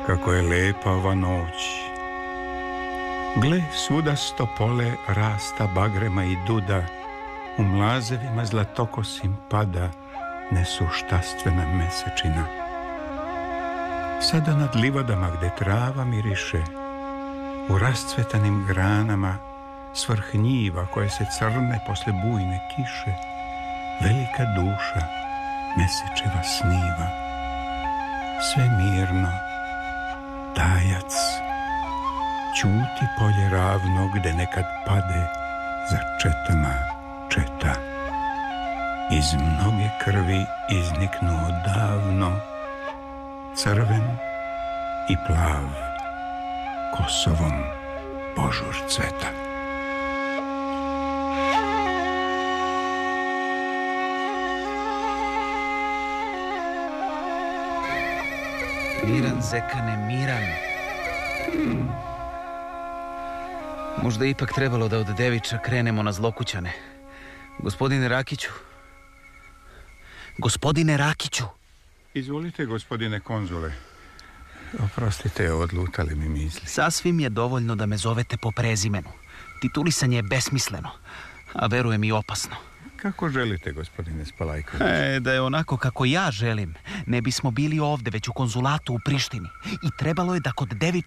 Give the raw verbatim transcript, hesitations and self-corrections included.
kako je lepa ova noć. Gle, svuda stopole rasta bagrema i duda, u mlazevima zlatokosim pada nesuštastvena mesečina. Sada nad livadama gde trava miriše, u rascvetanim granama svrh njiva koje se crne posle bujne kiše, velika duša mesečeva sniva. Sve mirno, tajac, ćuti polje ravno gde nekad pade za četama četa. Iz mnoge krvi izniknuo davno crven i plav Kosovom požur cveta. Miran, Zekane, miran. Možda je ipak trebalo da od Deviča krenemo na Zlokućane. Gospodine Rakiću. Gospodine Rakiću. Izvolite, gospodine konzule. Oprostite, odlutali mi misli. Sasvim je dovoljno da me zovete po prezimenu. Titulisanje je besmisleno, a verujem i opasno. Kako želite, gospodine Spalajković? E, da je onako kako ja želim, ne bismo bili ovde, već u konzulatu u Prištini. I trebalo je da kod Deviča